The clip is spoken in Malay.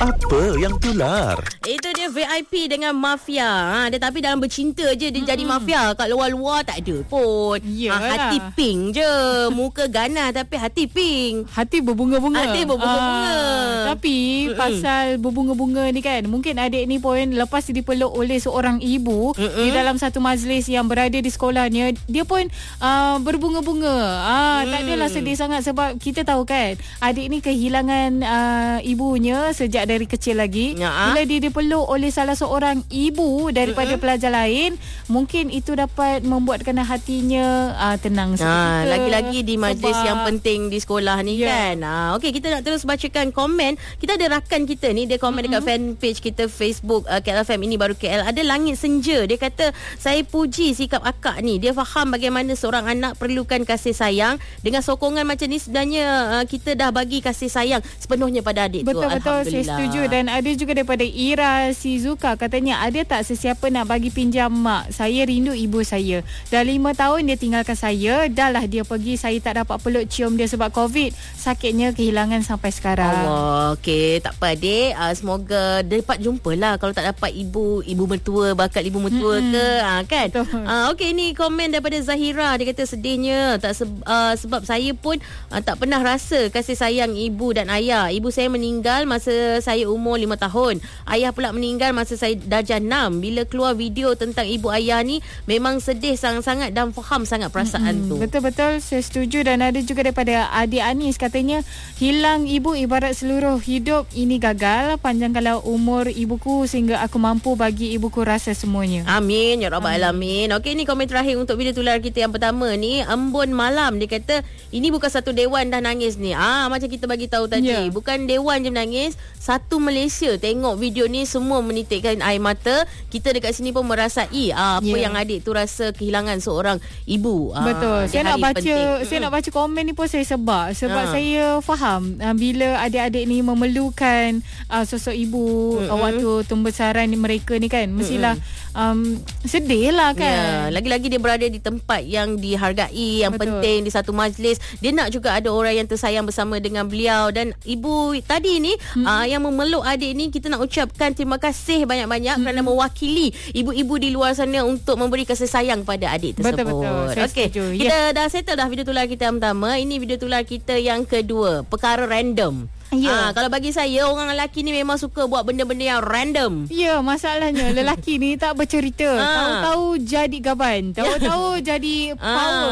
Apa yang tular? Itu dia VIP dengan mafia. Tetapi dalam bercinta je dia jadi mafia. Kat luar-luar tak ada pun. Hati pink je. Muka ganas tapi hati pink. Hati berbunga-bunga. Tapi pasal berbunga-bunga ni kan, mungkin adik ni pun lepas dipeluk oleh seorang ibu di dalam satu majlis yang berada di sekolahnya, dia pun berbunga-bunga. Tak adalah sedih sangat sebab kita tahu kan, adik ni kehilangan ibunya sejak dari kecil lagi. Bila dia dipeluk oleh salah seorang ibu daripada pelajar lain, mungkin itu dapat membuatkan hatinya tenang sedikit. Lagi-lagi di majlis yang penting di sekolah ni kan. Okey, kita nak terus bacakan komen. Kita ada rakan kita ni, dia komen dekat fanpage kita Facebook KLFM ini baru KL. Ada Langit Senja. Dia kata, saya puji sikap akak ni. Dia faham bagaimana seorang anak perlukan kasih sayang. Dengan sokongan macam ni sebenarnya kita dah bagi kasih sayang sepenuhnya pada adik tu. Betul-betul, saya setuju. Dan ada juga daripada Ira Shizuka, katanya, ada tak sesiapa nak bagi pinjam mak? Saya rindu ibu saya. Dah 5 tahun dia tinggalkan saya. Dah lah dia pergi, saya tak dapat peluk cium dia sebab COVID. Sakitnya kehilangan sampai sekarang. Okey, tak apa adik. Semoga dapat jumpa lah. Kalau tak dapat ibu mertua, bakal ibu mertua ke, kan? Okey, ni komen daripada Zahira. Dia kata sedihnya sebab saya pun tak pernah rasa kasih sayang ibu dan ayah. Ibu saya meninggal masa saya umur 5 tahun. Ayah pula meninggal masa saya darjah 6. Bila keluar video tentang ibu ayah ni, memang sedih sangat-sangat dan faham sangat perasaan tu. Betul-betul, saya setuju. Dan ada juga daripada adik Anis, katanya, hilang ibu ibarat seluruh hidup ini gagal. Panjangkanlah umur ibuku sehingga aku mampu bagi ibuku rasa semuanya. Amin ya rabbal alamin. Okey, ni komen terakhir untuk video tular kita yang pertama ni. Embun Malam, dia kata, ini bukan satu dewan dah nangis ni. Macam kita bagi tahu tadi, bukan dewan je menangis, satu Malaysia tengok video ni semua menitikkan air mata. Kita dekat sini pun merasai apa yang adik tu rasa, kehilangan seorang ibu. Betul. Saya nak baca komen ni pun saya sebab saya faham bila adik-adik ni memerlukan sosok ibu waktu pembesaran mereka ni kan, mestilah sedih lah kan. Lagi-lagi dia berada di tempat yang dihargai, yang penting, di satu majlis. Dia nak juga ada orang yang tersayang bersama dengan beliau. Dan ibu tadi ni yang memeluk adik ni, kita nak ucapkan terima kasih banyak-banyak kerana mewakili ibu-ibu di luar sana untuk memberi kasih sayang pada adik tersebut. Betul-betul. Okey, kita dah settle dah video tular kita yang pertama. Ini video tular kita yang kedua, perkara random. Kalau bagi saya, orang lelaki ni memang suka buat benda-benda yang random. Masalahnya lelaki ni tak bercerita. Tahu-tahu jadi gaban, tahu-tahu jadi power.